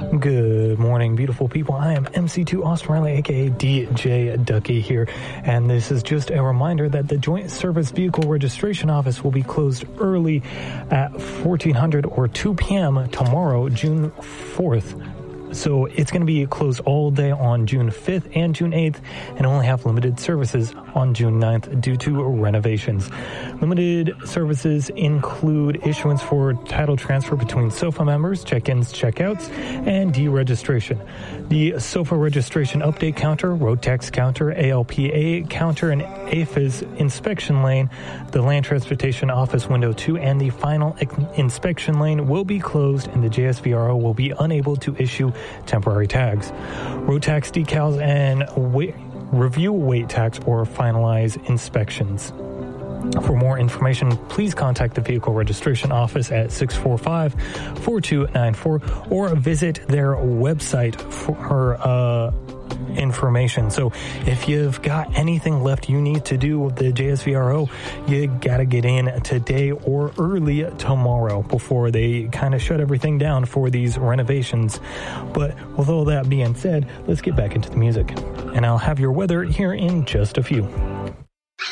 Good morning, beautiful people. I am MC2 Austin Riley, aka DJ Ducky here, and this is just a reminder that the Joint Service Vehicle Registration Office will be closed early at 1400 or 2 p.m. tomorrow, June 4th. So it's going to be closed all day on June 5th and June 8th and only have limited services on June 9th due to renovations. Limited services include issuance for title transfer between SOFA members, check-ins, check-outs, and deregistration. The SOFA registration update counter, road tax counter, ALPA counter, and APHIS inspection lane, the Land Transportation Office window 2, and the final inspection lane will be closed, and the JSVRO will be unable to issue temporary tags. Road tax decals and review weight tax or finalize inspections. For more information, please contact the Vehicle Registration Office at 645-4294 or visit their website for information. So if you've got anything left you need to do with the JSVRO, you gotta get in today or early tomorrow before they kind of shut everything down for these renovations. But with all that being said, let's get back into the music. And I'll have your weather here in just a few.